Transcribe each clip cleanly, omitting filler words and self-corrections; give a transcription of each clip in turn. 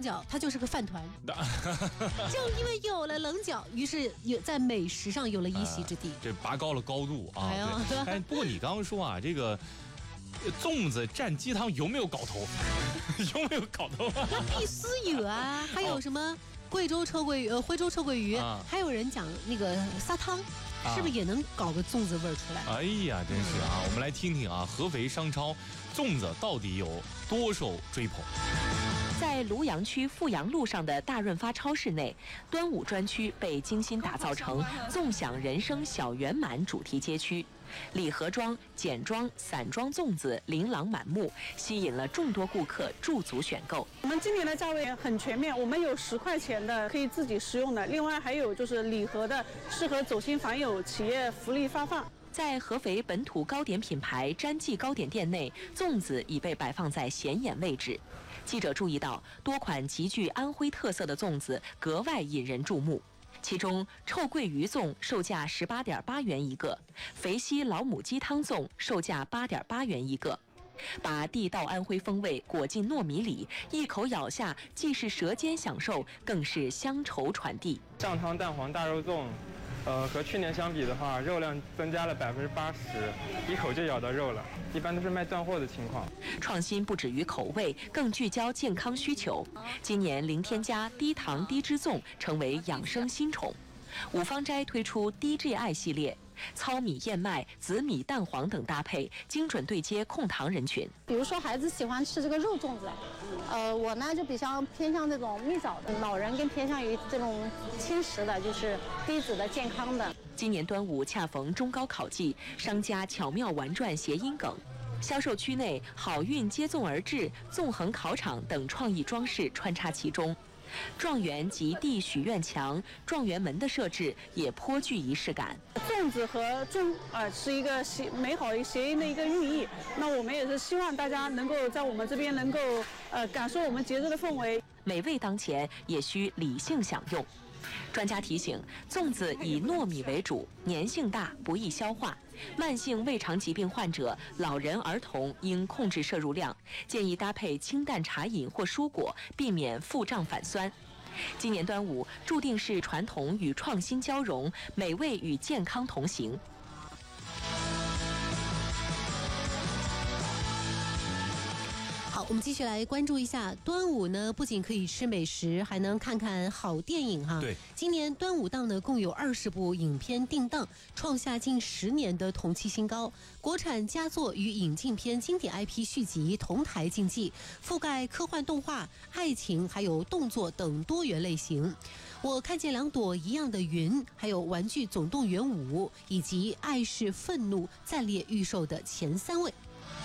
角它就是个饭团。正因为有了棱角，于是在美食上有了一席之地， 这拔高了高度啊！ 对。 哎，不过你刚刚说啊，这个粽子蘸鸡汤有没有搞头？有没有搞头？ 那必须有啊！还有什么徽州车桂鱼，还有人讲那个撒汤。是不是也能搞个粽子味儿出来？ 哎呀，真是啊！我们来听听啊，合肥商超粽子到底有多受追捧？ 在庐阳区富阳路上的大润发超市内，端午专区被精心打造成纵享人生小圆满主题街区，礼盒装、简装、散装粽子琳琅满目，吸引了众多顾客驻足选购。 我们今年的价位很全面，我们有10块钱的可以自己食用的，另外还有就是礼盒的，适合走亲访友、企业福利发放。 在合肥本土糕点品牌詹记糕点店内，粽子已被摆放在显眼位置。记者注意到，多款极具安徽特色的粽子格外引人注目。其中，臭鳜鱼粽售价18.8元一个，肥西老母鸡汤粽售价8.8元一个。把地道安徽风味裹进糯米里，一口咬下，既是舌尖享受，更是乡愁传递。 上汤蛋黄大肉粽。和去年相比的话，肉量增加了80%，一口就咬到肉了。一般都是卖断货的情况。 创新不止于口味，更聚焦健康需求。今年零添加、低糖低脂粽成为养生新宠。五芳斋推出 DJI 系列。糙米、燕麦、紫米、蛋黄等搭配，精准对接控糖人群。 比如说孩子喜欢吃这个肉粽子，我呢就比较偏向这种蜜枣的，老人更偏向于这种轻食的，就是低脂的、健康的。 今年端午恰逢中高考季，商家巧妙玩转谐音梗。销售区内好运接踵而至、纵横考场等创意装饰穿插其中。状元及地许愿墙、状元门的设置也颇具仪式感。 粽子和粽是一个美好谐音的一个寓意。那我们也是希望大家能够在我们这边能够感受我们节日的氛围。 美味当前，也需理性享用。专家提醒，粽子以糯米为主，粘性大，不易消化。慢性胃肠疾病患者、老人、儿童应控制摄入量，建议搭配清淡茶饮或蔬果，避免腹胀反酸。今年端午注定是传统与创新交融，美味与健康同行。 好，我们继续来关注一下端午呢，不仅可以吃美食，还能看看好电影哈。 对， 今年端午档呢，共有20部影片定档，创下近10年的同期新高。国产佳作与引进片经典 IP 续集同台竞技，覆盖科幻动画、爱情还有动作等多元类型。我看见2朵一样的云，还有玩具总动员5以及爱是愤怒暂列预售的前3位。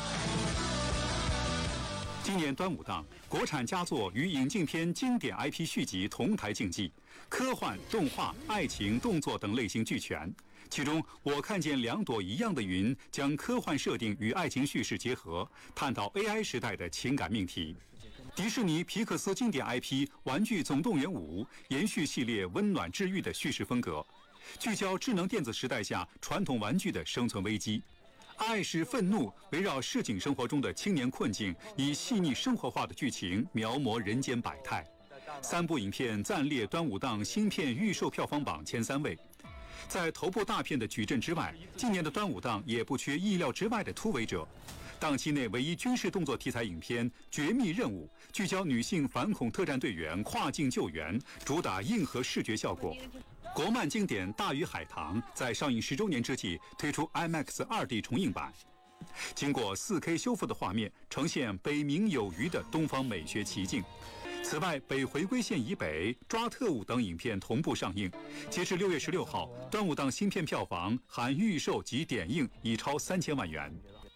今年端午档，国产佳作与引进片经典 IP 续集同台竞技，科幻、动画、爱情、动作等类型俱全。其中，我看见2朵一样的云将科幻设定与爱情叙事结合，探讨 AI 时代的情感命题。迪士尼皮克斯经典 IP《玩具总动员5》延续系列温暖治愈的叙事风格，聚焦智能电子时代下传统玩具的生存危机。爱是愤怒围绕市井生活中的青年困境，以细腻生活化的剧情描摹人间百态。3部影片暂列端午档新片预售票房榜前3位。在头部大片的矩阵之外，今年的端午档也不缺意料之外的突围者。档期内唯一军事动作题材影片《绝密任务》聚焦女性反恐特战队员跨境救援，主打硬核视觉效果。国漫经典《大鱼海棠》在上映10周年之际推出 IMAX 2D 重映版，经过4K 修复的画面呈现北冥有鱼的东方美学奇境。此外，北回归线以北、抓特务等影片同步上映。截至6月16号，端午档新片票房含预售及点映已超3000万元。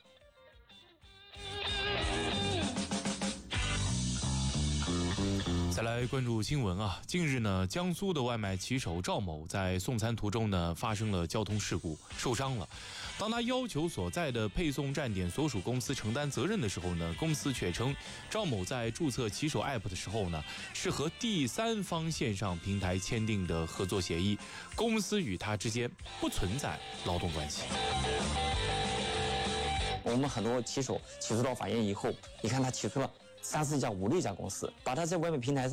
再来关注新闻啊！近日呢，江苏的外卖骑手赵某在送餐途中呢发生了交通事故，受伤了。当他要求所在的配送站点所属公司承担责任的时候呢，公司却称赵某在注册骑手 APP 的时候呢，是和第三方线上平台签订的合作协议，公司与他之间不存在劳动关系。 我们很多骑手起诉到法院以后，你看他起诉了3、4家、5、6家公司，把他在外卖平台上